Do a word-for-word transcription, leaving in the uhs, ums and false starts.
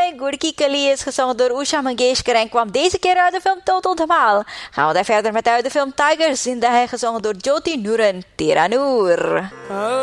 Hai, Gurki Kali is gezongen door Usha Mangeshkar en kwam deze keer uit de film Total Dhamal. Gaan we daar verder met uit de film Tigers, in de hij gezongen door Jyoti Nuran Tiranur.